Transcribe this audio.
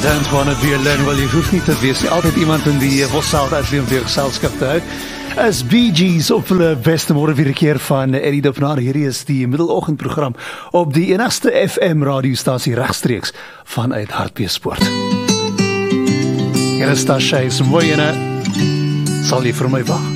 Don't wanna be alone, wel jy hoef nie te wees nie. Altyd iemand in die Vosselda uitleef weer geselskap te hou. As Bee Gees op hulle beste môre weer 'n keer van Eddie Dupnaar. Hierdie is die middeloggendprogram op die enigste FM radiostasie regstreeks vanuit Hartbeespoort. Hier is Tasha, is mooi en sal jy vir my wag.